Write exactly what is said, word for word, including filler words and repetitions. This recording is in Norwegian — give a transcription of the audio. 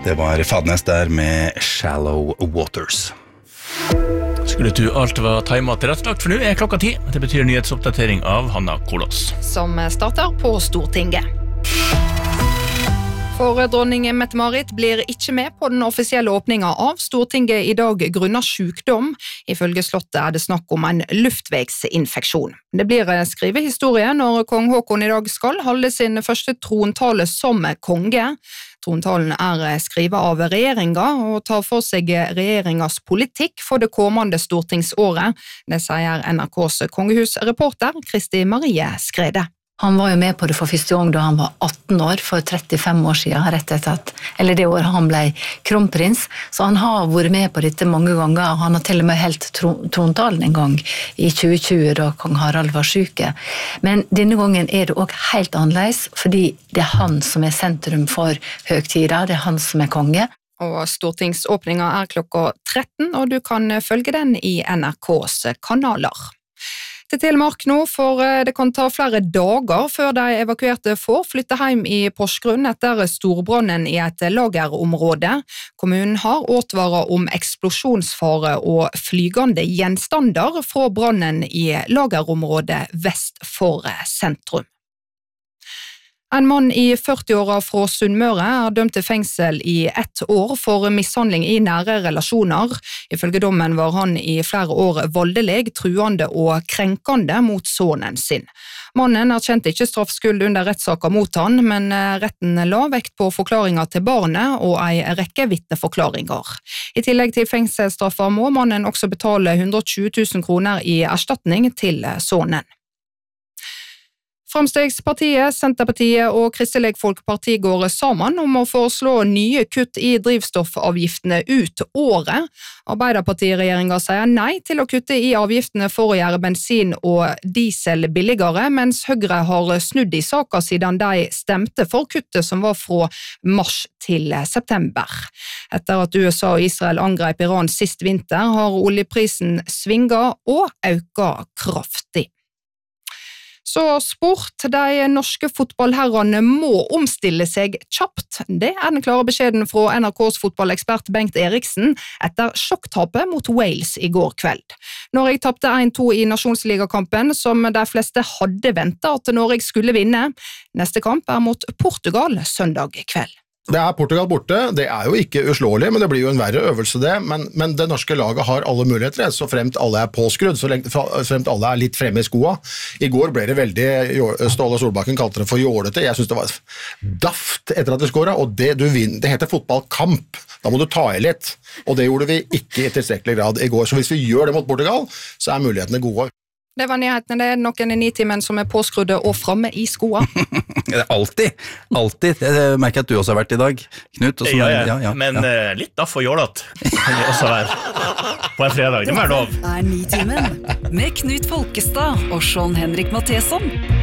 Det var Fadnes der med Shallow Waters. Skulle du alt var timet til rettlagt, for nå er klokka ti. Det betyr nyhetsoppdatering av Hanna Kolås. Som starter på Stortinget. For dronning Mette-Marit blir ikke med på den offisielle åpningen av Stortinget i dag grunnet sykdom. Ifølge slottet er det snakk om en luftveisinfeksjon. Det blir skrevet historie når kong Håkon i dag skal holde sin første trontale som konge. Trontalen er skrevet av regjeringen og tar for seg regjeringens politikk for det kommende stortingsåret. Det sier N R K's kongehusreporter Kristi Marie Skrede. Han var jo med på det for første gang da han var atten år, for trettifem år siden, rett etter at, eller det året han ble kronprins. Så han har vært med på dette mange ganger, og han har til og med helt trontalen en gang i tjue tjue da kong Harald var syke. Men denne gangen er det også helt annerledes, fordi det er han som er sentrum for høgtida, det er han som er konge. Og stortingsåpningen er klokka tretten, og du kan følge den i N R K's kanaler. Til Telemark nå, for det kan ta flere dager før de evakuerte får flytte hjem i Porsgrunn etter storbrannen i et lagerområde. Kommunen har advaret om eksplosjonsfare og flygende gjenstander fra brannen i lagerområdet vest for sentrum. En mann i førti-åra fra Sunnmøre er dømt til fengsel i ett år for mishandling i nære relasjoner. Ifølge dommen var han i flere år voldelig, truende og krenkende mot sønnen sin. Mannen erkjente ikke straffskyld under rettssaken mot han, men retten la vekt på forklaringer til barnet og en rekke vitneforklaringer. I tillegg til fengselsstraffer må mannen også betale hundre og tjue tusen kroner i erstatning til sønnen. Fremskrittspartiet, Senterpartiet og Kristelig Folkeparti går sammen om å foreslå nye kutt i drivstoffavgiftene ut året. Arbeiderpartiregjeringen sier nei til å kutte i avgiftene for å gjøre bensin og diesel billigere, mens Høyre har snudd i saken siden de stemte for kuttet som var fra mars til september. Etter at U S A og Israel angrep Iran sist vinter, har oljeprisen svinget og økt kraftig. Så sport, de norske fotballherrene må omstille seg kjapt. Det er den klare beskjeden fra N R K's fotballekspert Bengt Eriksen etter sjokktapet mot Wales i går kveld. Norge tapte en to i nasjonsligakampen som de fleste hadde ventet at Norge skulle vinne. Neste kamp er mot Portugal søndag kveld. Det er Portugal borte, det er jo ikke uslåelig, men det blir jo en verre øvelse det, men, men det norske laget har alle muligheter, så fremt alle er påskrudd, så fremt alle er litt fremme i skoa. I går ble det veldig, Ståle Solbakken kalte det for jålete, jeg synes det var daft etter at de skåret, og det, du vinner, det heter fotballkamp, da må du ta i litt, og det gjorde vi ikke i tilstrekkelig grad i går, så hvis vi gjør det mot Portugal, så er mulighetene gode. Det var nyhetene, det er noen i nitimen som er påskrudde og fremme i skoa. Det er alltid, alltid. Jeg merker at du også har vært i dag, Knut. Også, ja, ja, ja, ja, men ja. litt da for jålet kan vi også være på en fredag. Det må være lov. Dette er Nitimen med Knut Folkestad og Sean Henrik Matheson.